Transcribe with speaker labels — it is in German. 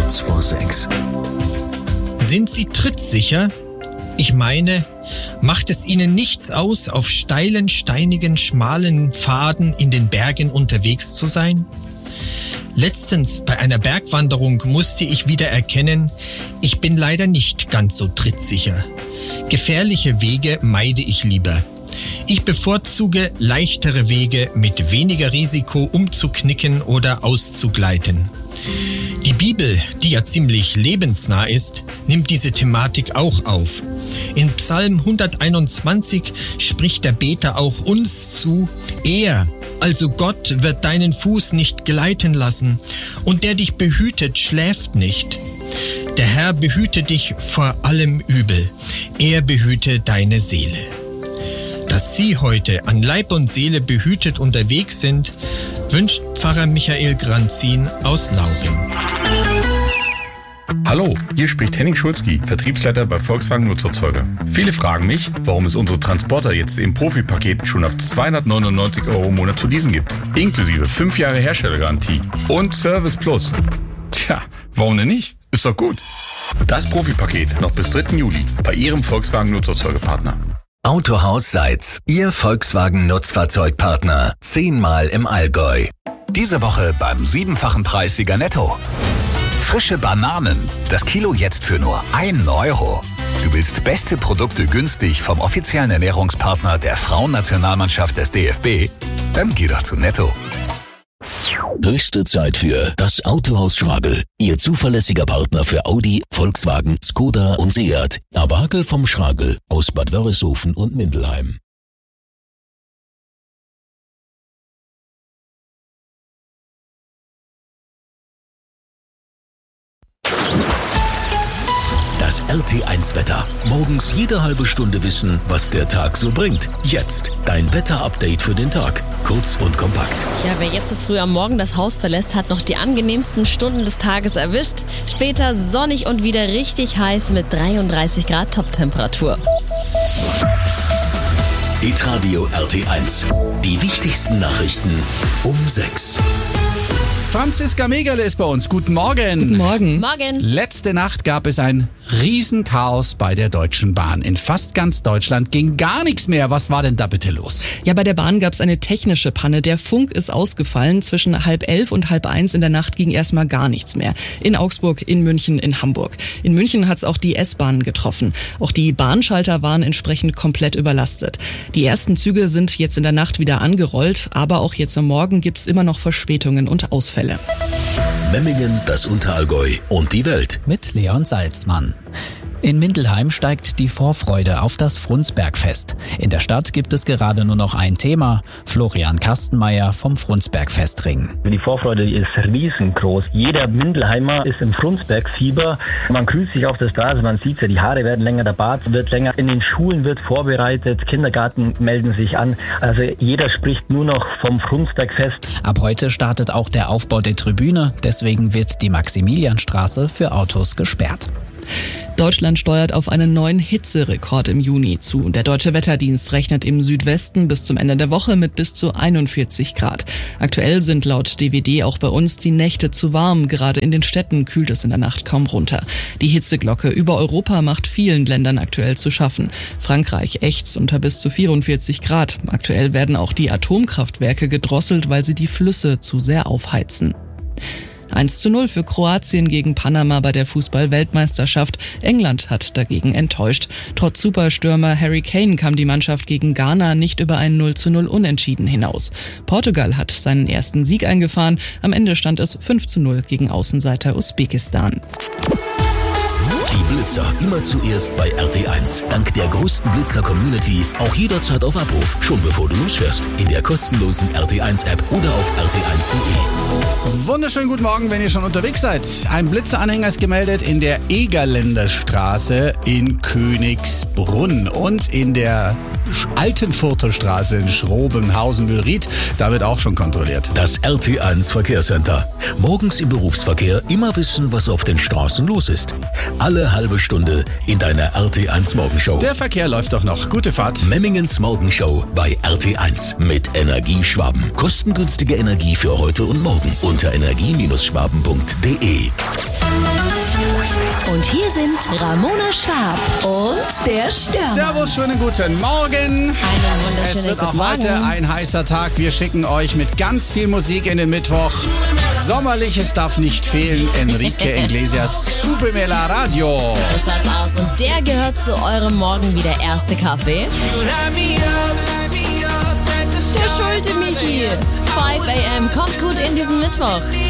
Speaker 1: Kurz vor 6.
Speaker 2: Sind Sie trittsicher? Ich meine, macht es Ihnen nichts aus, auf steilen, steinigen, schmalen Pfaden in den Bergen unterwegs zu sein? Letztens bei einer Bergwanderung musste ich wieder erkennen, ich bin leider nicht ganz so trittsicher. Gefährliche Wege meide ich lieber. Ich bevorzuge leichtere Wege mit weniger Risiko umzuknicken oder auszugleiten. Die Bibel, die ja ziemlich lebensnah ist, nimmt diese Thematik auch auf. In Psalm 121 spricht der Beter auch uns zu: Er, also Gott, wird deinen Fuß nicht gleiten lassen, und der dich behütet, schläft nicht. Der Herr behüte dich vor allem Übel, er behüte deine Seele. Dass Sie heute an Leib und Seele behütet unterwegs sind, wünscht Pfarrer Michael Granzin aus Lauben.
Speaker 3: Hallo, hier spricht Henning Schulzki, Vertriebsleiter bei Volkswagen Nutzerzeuger. Viele fragen mich, warum es unsere Transporter jetzt im Profipaket schon ab 299 € im Monat zu leasen gibt. Inklusive 5 Jahre Herstellergarantie und Service Plus. Tja, warum denn nicht? Ist doch gut. Das Profipaket noch bis 3. Juli bei Ihrem Volkswagen Nutzerzeugerpartner.
Speaker 1: Autohaus Seitz, Ihr Volkswagen Nutzfahrzeugpartner. 10-mal im Allgäu.
Speaker 4: Diese Woche beim 7-fachen Preissieger Netto. Frische Bananen. Das Kilo jetzt für nur 1 €. Du willst beste Produkte günstig vom offiziellen Ernährungspartner der Frauennationalmannschaft des DFB? Dann geh doch zu Netto.
Speaker 5: Höchste Zeit für das Autohaus Schragel. Ihr zuverlässiger Partner für Audi, Volkswagen, Skoda und Seat. Abagel vom Schragel aus Bad Wörishofen und Mindelheim. Das RT1-Wetter. Morgens jede halbe Stunde wissen, was der Tag so bringt. Jetzt dein Wetter-Update für den Tag. Kurz und kompakt.
Speaker 6: Ja, wer jetzt so früh am Morgen das Haus verlässt, hat noch die angenehmsten Stunden des Tages erwischt. Später sonnig und wieder richtig heiß mit 33 Grad Toptemperatur.
Speaker 5: Hitradio RT1. Die wichtigsten Nachrichten um 6.
Speaker 7: Franziska Megerle ist bei uns. Guten Morgen.
Speaker 8: Guten Morgen.
Speaker 6: Morgen.
Speaker 7: Letzte Nacht gab es ein Riesenchaos bei der Deutschen Bahn. In fast ganz Deutschland ging gar nichts mehr. Was war denn da bitte los?
Speaker 8: Ja, bei der Bahn gab es eine technische Panne. Der Funk ist ausgefallen. Zwischen 10:30 und 10:30 in der Nacht ging erstmal gar nichts mehr. In Augsburg, in München, in Hamburg. In München hat es auch die S-Bahn getroffen. Auch die Bahnschalter waren entsprechend komplett überlastet. Die ersten Züge sind jetzt in der Nacht wieder angerollt, aber auch jetzt am Morgen gibt es immer noch Verspätungen und Ausfälle.
Speaker 5: Memmingen, das Unterallgäu und die Welt.
Speaker 9: Mit Leon Salzmann. In Mindelheim steigt die Vorfreude auf das Frundsbergfest. In der Stadt gibt es gerade nur noch ein Thema. Florian Kastenmeier vom Frundsbergfestring.
Speaker 10: Die Vorfreude ist riesengroß. Jeder Mindelheimer ist im Frundsbergfieber. Man grüßt sich auf der Straße, man sieht ja, die Haare werden länger, der Bart wird länger. In den Schulen wird vorbereitet, Kindergarten melden sich an. Also jeder spricht nur noch vom Frundsbergfest.
Speaker 9: Ab heute startet auch der Aufbau der Tribüne. Deswegen wird die Maximilianstraße für Autos gesperrt.
Speaker 8: Deutschland steuert auf einen neuen Hitzerekord im Juni zu. Der Deutsche Wetterdienst rechnet im Südwesten bis zum Ende der Woche mit bis zu 41 Grad. Aktuell sind laut DWD auch bei uns die Nächte zu warm. Gerade in den Städten kühlt es in der Nacht kaum runter. Die Hitzeglocke über Europa macht vielen Ländern aktuell zu schaffen. Frankreich ächzt unter bis zu 44 Grad. Aktuell werden auch die Atomkraftwerke gedrosselt, weil sie die Flüsse zu sehr aufheizen. 1:0 für Kroatien gegen Panama bei der Fußball-Weltmeisterschaft. England hat dagegen enttäuscht. Trotz Superstürmer Harry Kane kam die Mannschaft gegen Ghana nicht über ein 0:0 Unentschieden hinaus. Portugal hat seinen ersten Sieg eingefahren. Am Ende stand es 5:0 gegen Außenseiter Usbekistan.
Speaker 5: Die Blitzer immer zuerst bei RT1. Dank der größten Blitzer-Community auch jederzeit auf Abruf, schon bevor du losfährst. In der kostenlosen RT1-App oder auf rt1.de.
Speaker 7: Wunderschönen guten Morgen, wenn ihr schon unterwegs seid. Ein Blitzeranhänger ist gemeldet in der Egerländer Straße in Königsbrunn und in der Altenfurter Straße in Schrobenhausen-Mühlried. Da wird auch schon kontrolliert.
Speaker 5: Das RT1 Verkehrscenter. Morgens im Berufsverkehr immer wissen, was auf den Straßen los ist. Alle halbe Stunde in deiner RT1 Morgenshow.
Speaker 7: Der Verkehr läuft doch noch. Gute Fahrt.
Speaker 5: Memmingens Morgenshow bei RT1 mit Energieschwaben. Kostengünstige Energie für heute und morgen unter energie-schwaben.de.
Speaker 6: Und hier sind Ramona Schwab und der Stürmer.
Speaker 7: Servus, schönen guten Morgen.
Speaker 6: Einen
Speaker 7: Es
Speaker 6: wunderschönen
Speaker 7: wird auch
Speaker 6: guten
Speaker 7: heute
Speaker 6: Morgen.
Speaker 7: ein heißer Tag. Wir schicken euch mit ganz viel Musik in den Mittwoch. Sommerliches darf nicht fehlen. Enrique Iglesias, Super la Radio.
Speaker 6: So schaut's aus. Und der gehört zu eurem Morgen wie der erste Kaffee. Der Schulte Michi. 5 a.m. Kommt gut in diesen Mittwoch.